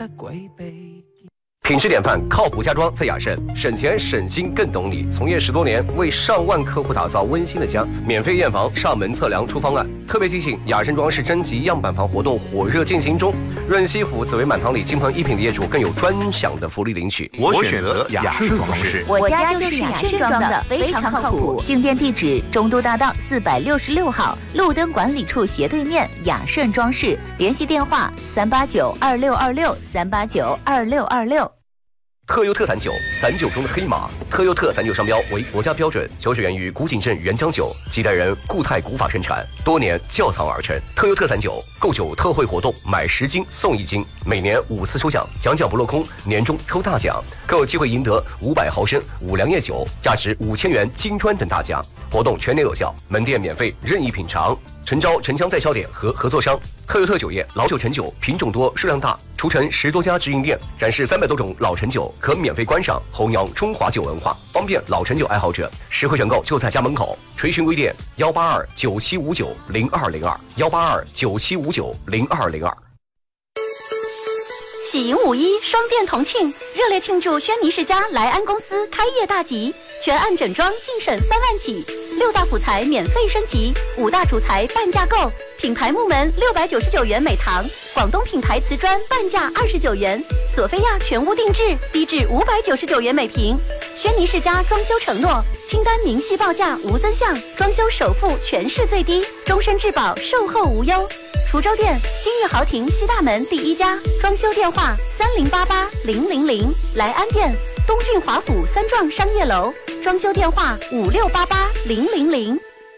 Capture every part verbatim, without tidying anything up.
得鬼避。 品质典范，靠谱家装在雅盛，省钱省心更懂你。从业十多年，为上万客户打造温馨的家，免费验房、上门测量出方案。特别提醒，雅盛装饰征集样板房活动火热进行中，润西府紫薇满堂里金鹏一品的业主更有专享的福利领取。 我选择雅盛装饰， 我家就是雅盛装的，非常靠谱。进店地址：中都大道四百六十六号，路灯管理处斜对面，雅盛装饰。联系电话：三八九二六二六三八九二六二六。 特优特散酒，散酒中的黑马。特优特散酒商标为国家标准，酒水源于古井镇原浆酒，几代人固态古法生产，多年窖藏而成。特优特散酒购酒特惠活动，买十斤送一斤，每年五次抽奖，奖奖不落空，年终抽大奖，更有机会赢得五百毫升五粮液酒，价值五千元金砖等大奖。活动全年有效，门店免费任意品尝。诚招城乡代销点和合作商。特优特酒业老酒陈酒，品种多，数量大，除陈十多家直营店，展示三百多种老陈酒，可免费观赏，弘扬中华酒文化，方便老陈酒爱好者。实惠选购就在家门口。垂询微店幺八二九七五九零二零二幺八二九七五九零二零二。 喜迎五一，双店同庆，热烈庆祝轩尼诗家莱安公司开业大吉，全案整装净省三万起，六大辅材免费升级，五大主材半价购，品牌木门六百九十九元每堂，广东品牌瓷砖半价二十九元，索菲亚全屋定制低至五百九十九元每平。轩尼诗家装修承诺，清单明细报价无增项，装修首付全市最低，终身质保，售后无忧。滁州店金玉豪庭西大门第一家，装修电话三零八八零零零。莱安店东郡华府三幢商业楼，装修电话五六八八零零零。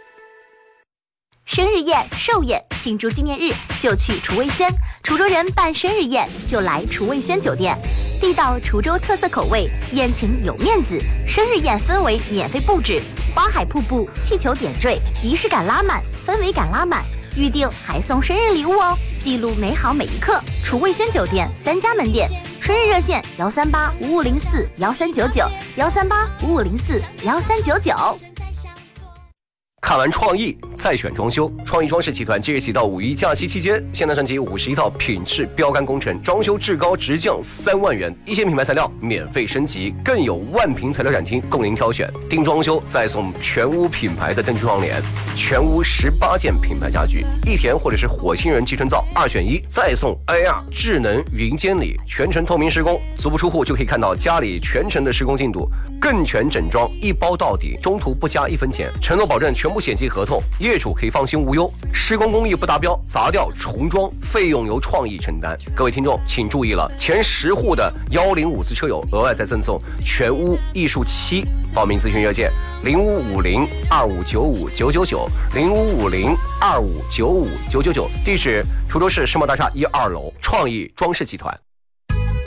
生日宴、寿宴、庆祝纪念日就去厨卫轩，滁州人办生日宴就来厨卫轩酒店，地道滁州特色口味，宴请有面子。生日宴氛围免费布置，花海瀑布、气球点缀，仪式感拉满，氛围感拉满。预定还送生日礼物哦，记录美好每一刻。楚卫轩酒店三家门店，生日热线幺三八五五零四幺三九九幺三八五五零四幺三九九。 看完创意再选装修，创意装饰集团即日起到五一假期期间，现代升级五十一套品质标杆工程，装修至高直降三万元，一线品牌材料免费升级，更有万平材料展厅供您挑选。定装修再送全屋品牌的灯具窗帘，全屋十八件品牌家具，益田或者是火星人集成灶二选一，再送 A R 智能云监理，全程透明施工，足不出户就可以看到家里全程的施工进度，更全整装一包到底，中途不加一分钱，承诺保证全部险金合同，业主可以放心无忧。施工工艺不达标，砸掉重装，费用由创意承担。各位听众请注意了，前十户的幺零五次车友额外再赠送全屋艺术漆。报名咨询热线零五五零二五九五九九九零五五零二五九五九九九，地址滁州市世贸大厦一二楼，创意装饰集团。